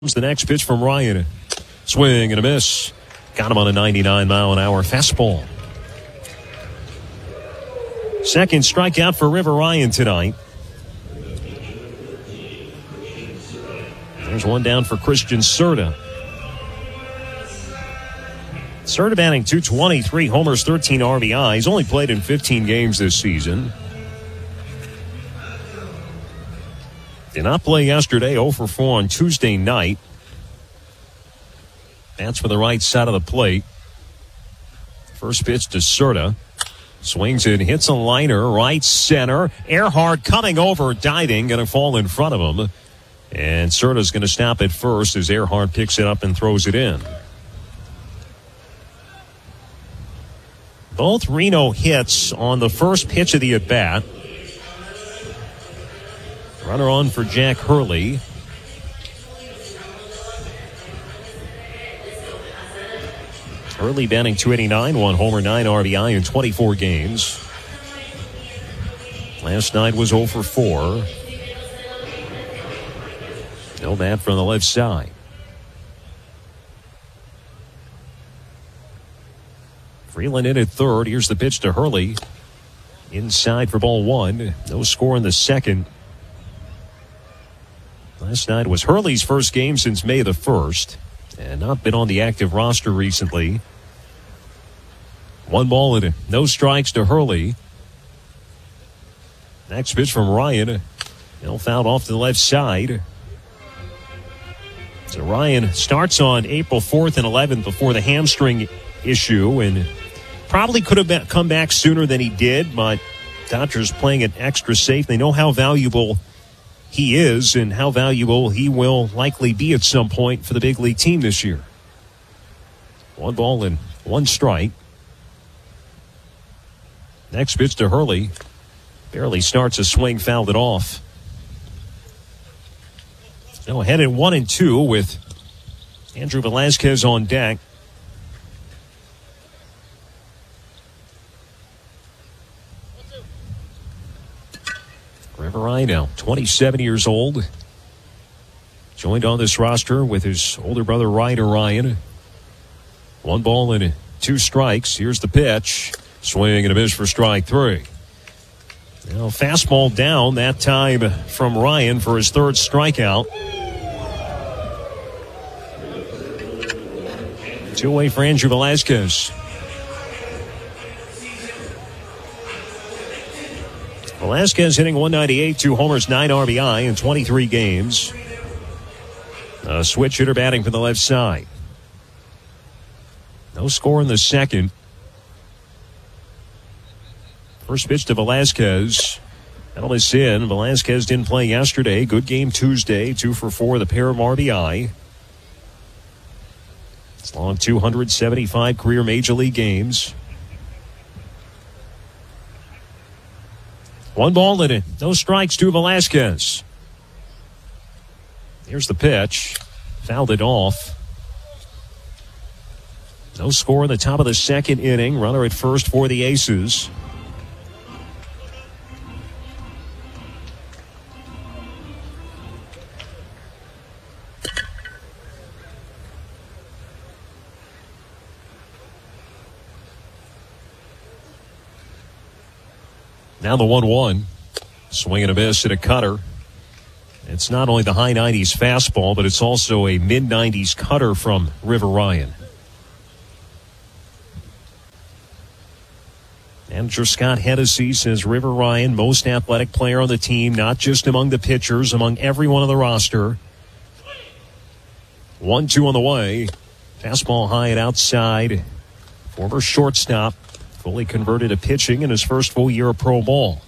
The next pitch from Ryan. Swing and a miss. Got him on a 99-mile-an-hour fastball. Second strikeout for River Ryan tonight. There's one down for Christian Serta. Serta batting .223, homers, 13 RBI. He's only played in 15 games this season. Did not play yesterday, 0 for 4 on Tuesday night. That's for the right side of the plate. First pitch to Serta. Swings it, hits a liner, right center. Earhart coming over, diving, going to fall in front of him. And Serta's going to stop at first as Earhart picks it up and throws it in. Both Reno hits on the first pitch of the at-bat. Runner on for Jack Hurley. Hurley batting .289, 1 homer, 9 RBI in 24 games. Last night was 0 for 4. No bat from the left side. Freeland in at third. Here's the pitch to Hurley. Inside for ball one. No score in the second. Last night was Hurley's first game since May the 1st. And not been on the active roster recently. 1 ball and no strikes to Hurley. Next pitch from Ryan. He'll foul off to the left side. So Ryan starts on April 4th and 11th before the hamstring issue. And probably could have come back sooner than he did. But Dodgers playing it extra safe. They know how valuable he is and how valuable he will likely be at some point for the big league team this year. 1 ball and 1 strike. Next pitch to Hurley. Barely starts a swing, fouled it off. So ahead at 1-2 with Andrew Velazquez on deck. River Ryan now 27 years old. Joined on this roster with his older brother Ryder Ryan. 1 ball and 2 strikes. Here's the pitch. Swing and a miss for strike 3. Now fastball down that time from Ryan for his 3rd strikeout. 2 away for Andrew Velazquez. Velazquez hitting .198, 2 homers, 9 RBI in 23 games. A switch hitter batting from the left side. No score in the second. First pitch to Velazquez. That'll is in. Velazquez didn't play yesterday. Good game Tuesday. 2 for 4 with a pair of RBI. It's long 275 career Major League games. 1 ball in it. No strikes to Velazquez. Here's the pitch. Fouled it off. No score in the top of the second inning. Runner at first for the Aces. Now the 1-1. Swing and a miss at a cutter. It's not only the high 90s fastball, but it's also a mid-90s cutter from River Ryan. Manager Scott Hennessy says River Ryan, most athletic player on the team, not just among the pitchers, among everyone on the roster. 1-2 on the way. Fastball high and outside. Former shortstop. Fully converted to pitching in his first full year of pro ball.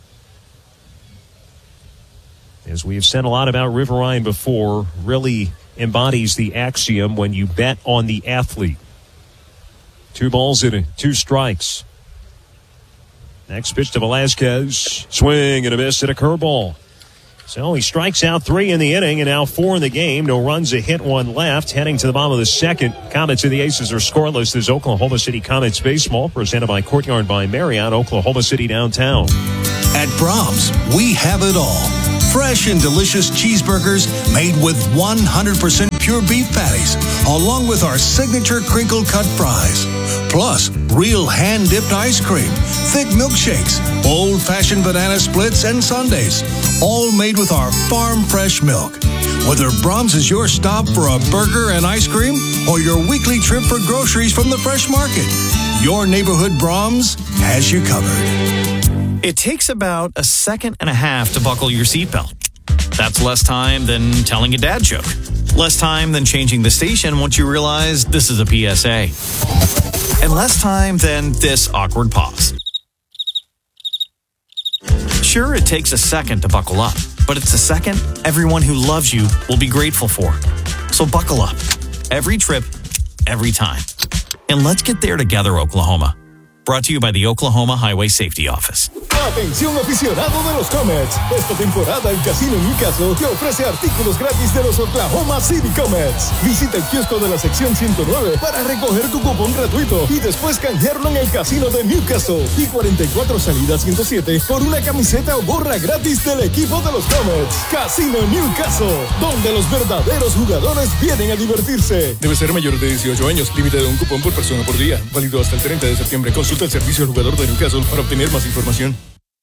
As we have said a lot about River Ryan before, really embodies the axiom when you bet on the athlete. 2 balls and 2 strikes. Next pitch to Velazquez. Swing and a miss at a curveball. So he strikes out 3 in the inning and now 4 in the game. No runs, a hit, 1 left. Heading to the bottom of the second. Comets and the Aces are scoreless. This Oklahoma City Comets baseball presented by Courtyard by Marriott, Oklahoma City downtown. At Brahms, we have it all. Fresh and delicious cheeseburgers made with 100% pure beef patties, along with our signature crinkle cut fries. Plus, real hand-dipped ice cream, thick milkshakes, old-fashioned banana splits, and sundaes, all made with our farm-fresh milk. Whether Brahms is your stop for a burger and ice cream or your weekly trip for groceries from the fresh market, your neighborhood Brahms has you covered. It takes about a second and a half to buckle your seatbelt. That's less time than telling a dad joke. Less time than changing the station once you realize this is a PSA. And less time than this awkward pause. Sure, it takes a second to buckle up, but it's a second everyone who loves you will be grateful for. So buckle up. Every trip, every time. And let's get there together, Oklahoma. Brought to you by the Oklahoma Highway Safety Office. Atención aficionado de los Comets. Esta temporada el Casino Newcastle te ofrece artículos gratis de los Oklahoma City Comets. Visita el kiosco de la sección 109 para recoger tu cupón gratuito y después canjearlo en el Casino de Newcastle. Y 44 salidas 107 por una camiseta o gorra gratis del equipo de los Comets. Casino Newcastle, donde los verdaderos jugadores vienen a divertirse. Debe ser mayor de 18 años. Límite de un cupón por persona por día. Válido hasta el 30 de septiembre. Consulta el servicio al jugador de Newcastle para obtener más información.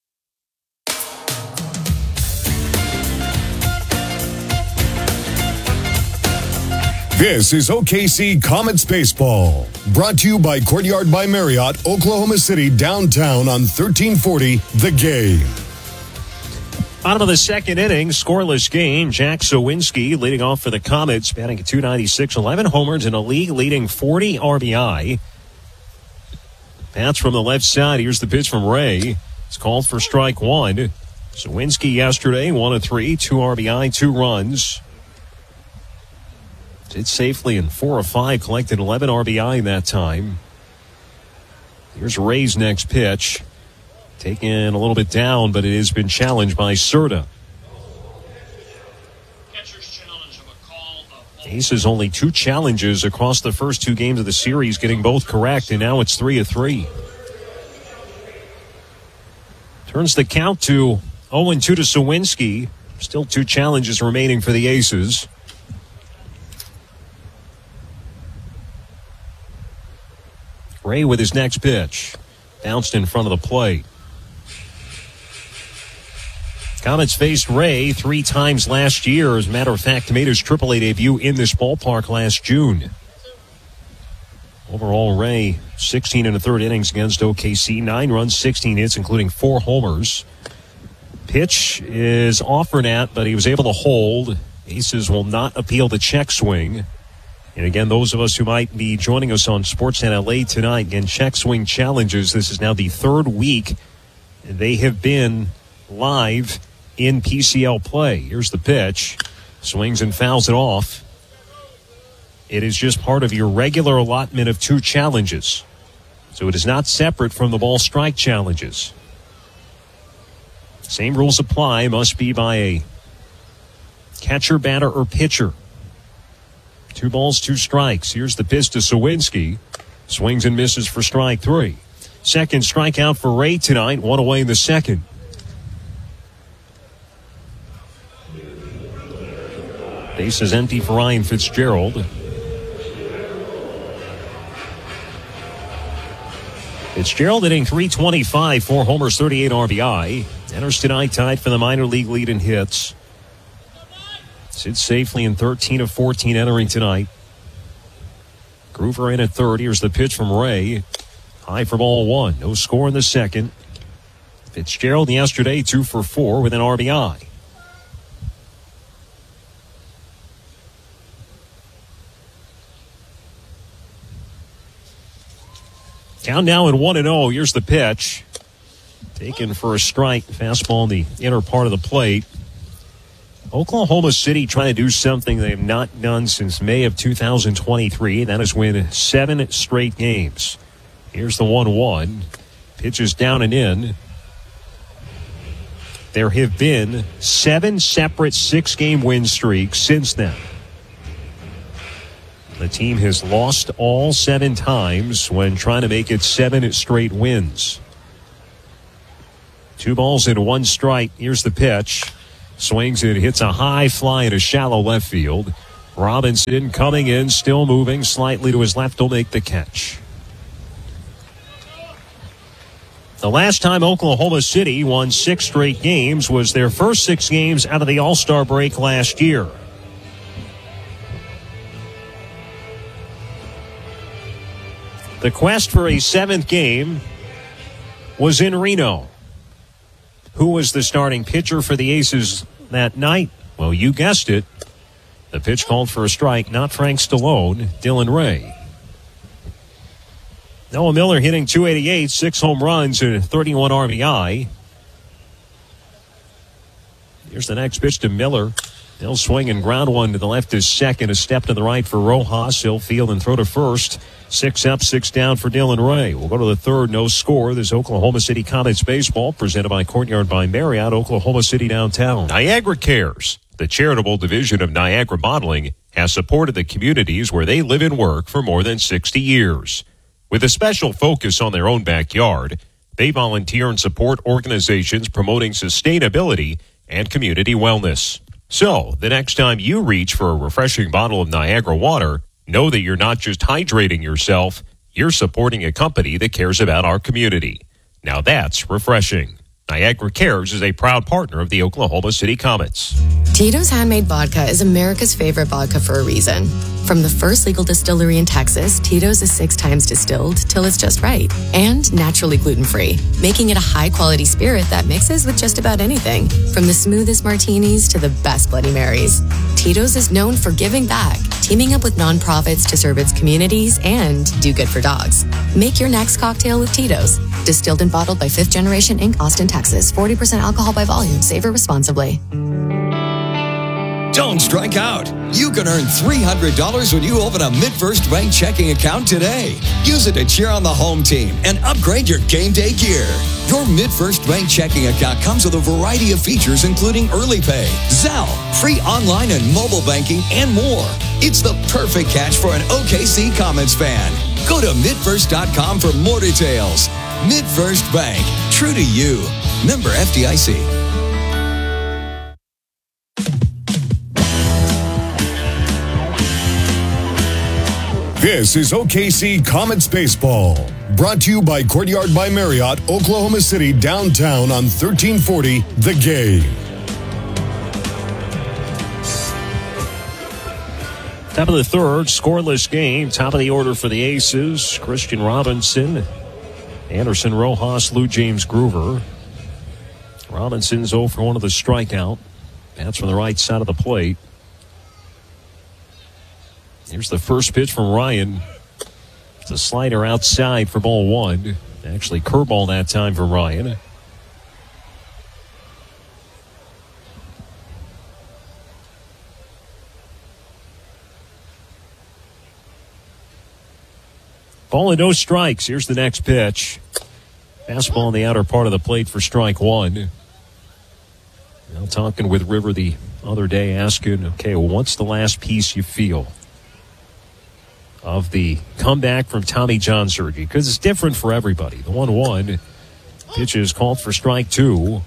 This is OKC Comets Baseball, brought to you by Courtyard by Marriott, Oklahoma City, downtown on 1340 The Game. Bottom of the second inning, scoreless game. Jack Sowinski leading off for the Comets, batting at .296, 11 homers in a league-leading 40 RBI. Bats from the left side. Here's the pitch from Ray. It's called for strike one. Sowinski yesterday, 1 of 3, 2 RBI, 2 runs. Did safely in 4 of 5, collected 11 RBI in that time. Here's Ray's next pitch. Taken a little bit down, but it has been challenged by Serta. Aces only 2 challenges across the first 2 games of the series, getting both correct, and now it's 3 of 3. Turns the count to 0-2 to Sowinski. Still 2 challenges remaining for the Aces. Ray with his next pitch. Bounced in front of the plate. Comets faced Ray 3 times last year. As a matter of fact, made his AAA debut in this ballpark last June. Overall, Ray, 16 and a third innings against OKC. 9 runs, 16 hits, including 4 homers. Pitch is offered at, but he was able to hold. Aces will not appeal the check swing. And again, those of us who might be joining us on Sportsnet LA tonight, again, check swing challenges. This is now the 3rd week they have been live in PCL play. Here's the pitch. Swings and fouls it off. It is just part of your regular allotment of 2 challenges. So it is not separate from the ball strike challenges. Same rules apply. Must be by a catcher, batter, or pitcher. 2 balls, 2 strikes. Here's the pitch to Sowinski. Swings and misses for strike 3. Second strikeout for Ray tonight. 1 away in the second. Base is empty for Ryan Fitzgerald. Fitzgerald hitting .325, 4 homers, 38 RBI. Enters tonight tied for the minor league lead in hits. Sits safely in 13 of 14 entering tonight. Groover in at third. Here's the pitch from Ray. High for ball 1. No score in the second. Fitzgerald yesterday 2 for 4 with an RBI. Count now at 1-0. Here's the pitch. Taken for a strike. Fastball in the inner part of the plate. Oklahoma City trying to do something they have not done since May of 2023. That is win 7 straight games. Here's the 1-1. Pitch is down and in. There have been 7 separate 6-game win streaks since then. The team has lost all 7 times when trying to make it 7 straight wins. 2 balls and 1 strike. Here's the pitch. Swings it, hits a high fly in a shallow left field. Robinson coming in, still moving slightly to his left. Will make the catch. The last time Oklahoma City won 6 straight games was their first 6 games out of the All-Star break last year. The quest for a 7th game was in Reno. Who was the starting pitcher for the Aces that night? Well, you guessed it. The pitch called for a strike, not Frank Stallone, Dylan Ray. Noah Miller hitting .288, 6 home runs and 31 RBI. Here's the next pitch to Miller. He'll swing and ground one to the left to second. A step to the right for Rojas. He'll field and throw to first. 6 up, 6 down for Dylan Ray. We'll go to the third, no score. This Oklahoma City Comets baseball presented by Courtyard by Marriott, Oklahoma City downtown. Niagara Cares, the charitable division of Niagara Bottling, has supported the communities where they live and work for more than 60 years. With a special focus on their own backyard, they volunteer and support organizations promoting sustainability and community wellness. So, the next time you reach for a refreshing bottle of Niagara water, know that you're not just hydrating yourself, you're supporting a company that cares about our community. Now that's refreshing. Niagara Cares is a proud partner of the Oklahoma City Comets. Tito's Handmade Vodka is America's favorite vodka for a reason. From the first legal distillery in Texas, Tito's is 6 times distilled till it's just right. And naturally gluten-free, making it a high-quality spirit that mixes with just about anything. From the smoothest martinis to the best Bloody Marys. Tito's is known for giving back, teaming up with nonprofits to serve its communities and do good for dogs. Make your next cocktail with Tito's. Distilled and bottled by 5th Generation Inc., Austin, Texas. 40% alcohol by volume. Savor responsibly. Don't strike out. You can earn $300 when you open a MidFirst Bank checking account today. Use it to cheer on the home team and upgrade your game day gear. Your MidFirst Bank checking account comes with a variety of features, including early pay, Zelle, free online and mobile banking, and more. It's the perfect catch for an OKC Comets fan. Go to midfirst.com for more details. MidFirst Bank, true to you. Member FDIC. This is OKC Comets Baseball, brought to you by Courtyard by Marriott, Oklahoma City, downtown on 1340 The Game. Top of the third, scoreless game. Top of the order for the Aces. Christian Robinson, Anderson Rojas, Lou James Groover. Robinson's 0 for 1 of the strikeout. That's from the right side of the plate. Here's the first pitch from Ryan. It's a slider outside for ball 1. Actually, curveball that time for Ryan. Ball and no strikes. Here's the next pitch. Fastball on the outer part of the plate for strike 1. Now talking with River the other day, asking, okay, well, what's the last piece you feel of the comeback from Tommy John surgery? Because it's different for everybody. The 1-1 pitch is called for strike 2.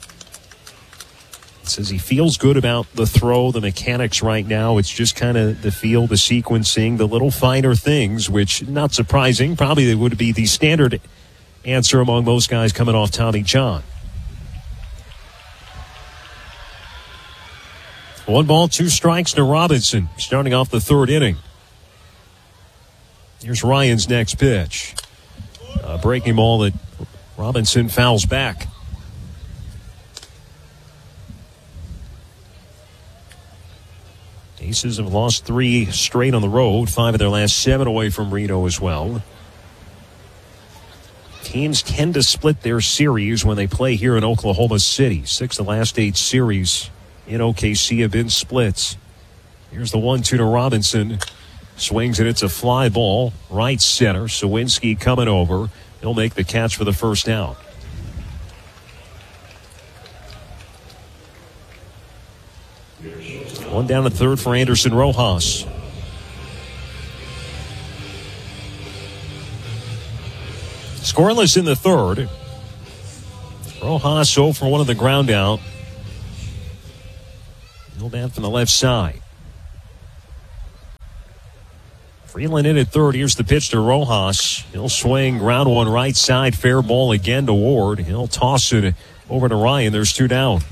It says he feels good about the throw, the mechanics right now. It's just kind of the feel, the sequencing, the little finer things, which, not surprising, probably would be the standard answer among most guys coming off Tommy John. 1 ball, 2 strikes to Robinson, starting off the third inning. Here's Ryan's next pitch. A breaking ball that Robinson fouls back. Aces have lost 3 straight on the road, 5 of their last 7 away from Reno as well. Teams tend to split their series when they play here in Oklahoma City. 6 of the last 8 series in OKC have been splits. Here's the 1-2 to Robinson. Swings and it's a fly ball, right center. Sawinski coming over. He'll make the catch for the first out. One down at third for Anderson Rojas. Scoreless in the third. Rojas 0 for 1 of the ground out. He'll bat from the left side. Freeland in at third. Here's the pitch to Rojas. He'll swing ground one right side. Fair ball again to Ward. He'll toss it over to Ryan. There's two down.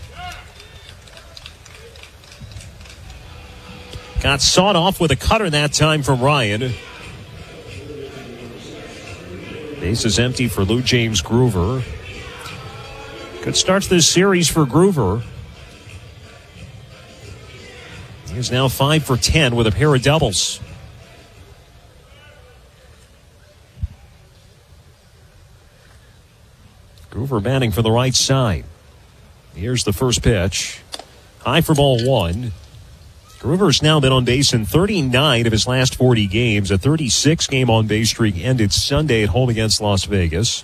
Got sawed off with a cutter that time from Ryan. Base is empty for Lou James Groover. Good start to this series for Groover. He's now 5 for 10 with a pair of doubles. Groover batting for the right side. Here's the first pitch. High for ball one. Groover's now been on base in 39 of his last 40 games. A 36-game on-base streak ended Sunday at home against Las Vegas.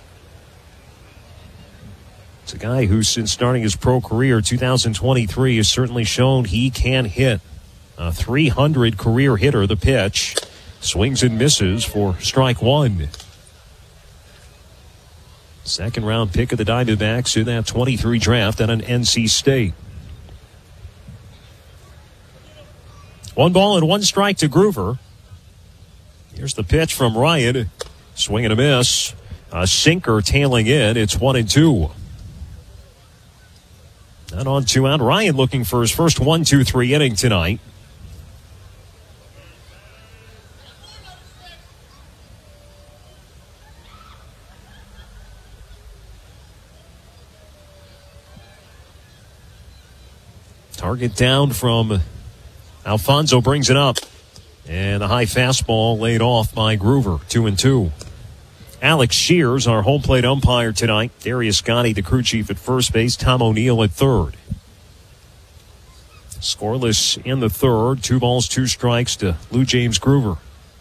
It's a guy who, since starting his pro career 2023, has certainly shown he can hit. A 300 career hitter. The pitch swings and misses for strike one. Second round pick of the Diamondbacks in that 23 draft at an NC State. 1 ball and 1 strike to Groover. Here's the pitch from Ryan. Swing and a miss. A sinker tailing in. It's 1-2. Not on 2 out. Ryan looking for his first 1-2-3 inning tonight. Target down from Alfonso, brings it up. And a high fastball laid off by Groover. 2-2. Alex Shears, our home plate umpire tonight. Darius Gotti, the crew chief at first base. Tom O'Neill at third. Scoreless in the third. 2 balls, 2 strikes to Lou James Groover.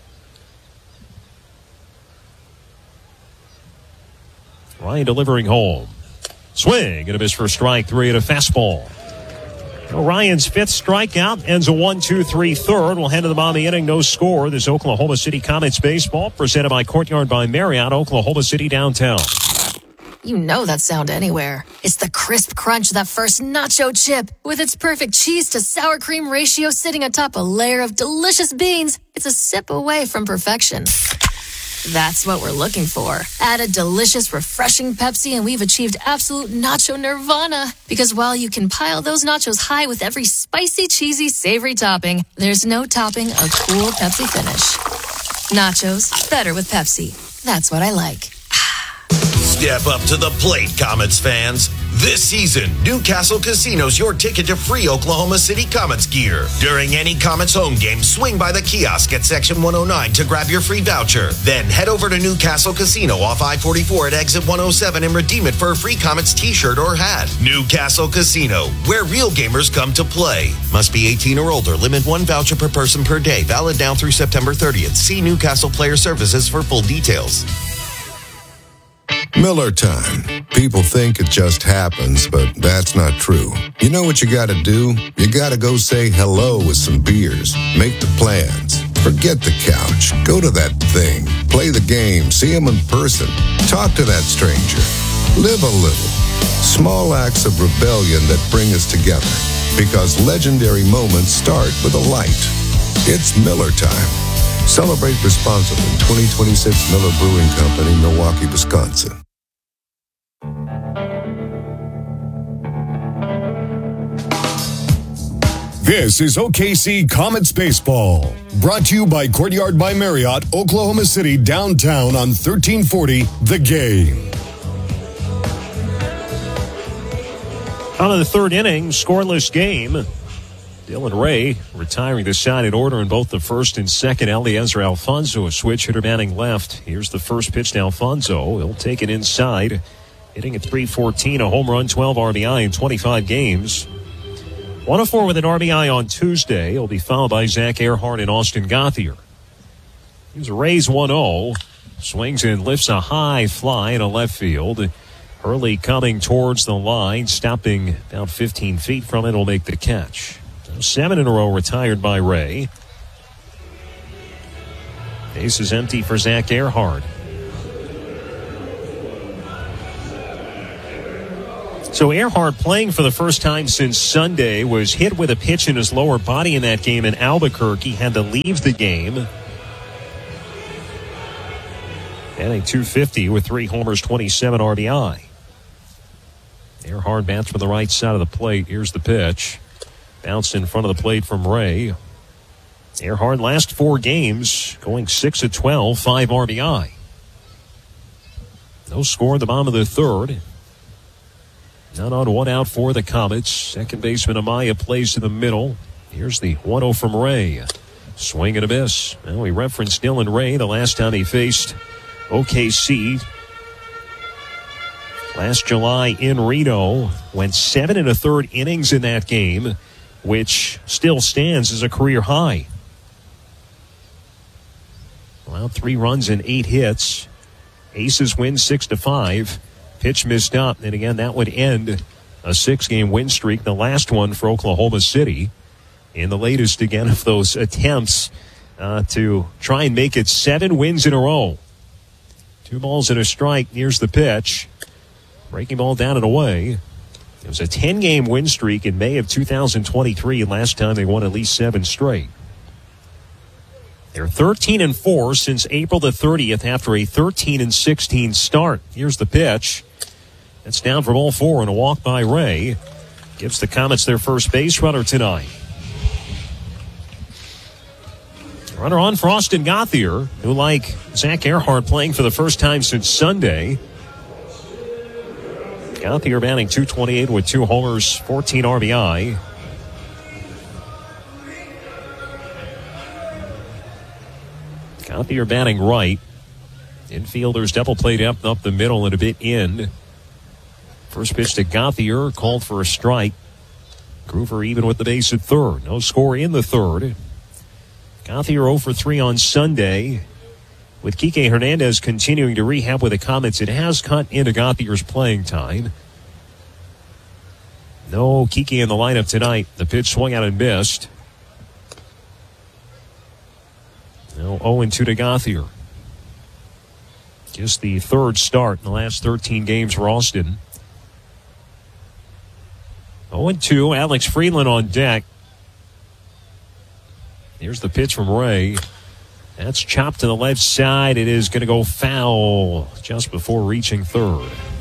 Ryan delivering home. Swing and a miss for strike 3 at a fastball. Ryan's 5th strikeout ends a 1-2-3 third. We'll head to the bottom of the inning. No score. This Oklahoma City Comets baseball presented by Courtyard by Marriott, Oklahoma City downtown. You know that sound anywhere. It's the crisp crunch of that first nacho chip. With its perfect cheese to sour cream ratio sitting atop a layer of delicious beans, it's a sip away from perfection. That's what we're looking for. Add a delicious, refreshing Pepsi and we've achieved absolute nacho nirvana. Because while you can pile those nachos high with every spicy, cheesy, savory topping, there's no topping a cool Pepsi finish. Nachos, better with Pepsi. That's what I like. Step up to the plate, Comets fans. This season, Newcastle Casino's your ticket to free Oklahoma City Comets gear. During any Comets home game, swing by the kiosk at Section 109 to grab your free voucher. Then head over to Newcastle Casino off I-44 at Exit 107 and redeem it for a free Comets t-shirt or hat. Newcastle Casino, where real gamers come to play. Must be 18 or older. Limit 1 voucher per person per day. Valid now through September 30th. See Newcastle Player Services for full details. Miller time. People think it just happens, but that's not true. You know what you gotta do? You gotta go say hello with some beers. Make the plans. Forget the couch. Go to that thing. Play the game. See them in person. Talk to that stranger. Live a little. Small acts of rebellion that bring us together. Because legendary moments start with a light. It's Miller time. Celebrate responsibly. 2026 Miller Brewing Company, Milwaukee, Wisconsin. This is OKC Comets Baseball. Brought to you by Courtyard by Marriott, Oklahoma City, downtown on 1340 The Game. Out of the third inning, scoreless game. Dylan Ray retiring the side in order in both the first and second. Eliezer Alfonso, a switch hitter batting left. Here's the first pitch to Alfonso. He'll take it inside. Hitting at .314, a home run, 12 RBI in 25 games. 104 with an RBI on Tuesday. He'll be followed by Zach Earhart and Austin Gothier. Here's a Rays 1-0. Swings and lifts a high fly in a left field. Hurley coming towards the line, stopping about 15 feet from it. Will make the catch. 7 in a row retired by Ray. Base is empty for Zach Earhart. So Earhart, playing for the first time since Sunday, was hit with a pitch in his lower body in that game in Albuquerque, had to leave the game. Batting .250 with 3 homers, 27 RBI. Earhart bats from the right side of the plate. Here's the pitch. Bounced in front of the plate from Ray. Earhart last 4 games going 6 of 12, 5 RBI. No score at the bottom of the third. None on, 1 out for the Comets. Second baseman Amaya plays to the middle. Here's the 1-0 from Ray. Swing and a miss. Well, we referenced Dylan Ray the last time he faced OKC last July in Reno. Went 7 1/3 innings in that game, which still stands as a career high. Allowed 3 runs and 8 hits. Aces win 6-5. Pitch missed up, and again, that would end a 6-game win streak, the last one for Oklahoma City. In the latest, again, of those attempts to try and make it 7 wins in a row. 2 balls and a strike. Here's the pitch. Breaking ball down and away. It was a 10-game win streak in May of 2023, last time they won at least 7 straight. They're 13-4 since April the 30th after a 13-16 start. Here's the pitch. That's down for ball 4 and a walk by Ray. Gives the Comets their first base runner tonight. Runner on for Austin Gauthier, who, like Zach Earhart, playing for the first time since Sunday. Gauthier batting .228 with 2 homers, 14 RBI. Gauthier batting right. Infielders double played up the middle and a bit in. First pitch to Gauthier, called for a strike. Groover even with the base at third. No score in the third. Gauthier 0 for 3 on Sunday. With Kike Hernandez continuing to rehab with the Comets, it has cut into Gauthier's playing time. No Kike in the lineup tonight. The pitch swung out and missed. Now 0-2 to Gauthier. Just the third start in the last 13 games for Austin. 0-2, Alex Friedland on deck. Here's the pitch from Ray. That's chopped to the left side. It is going to go foul just before reaching third.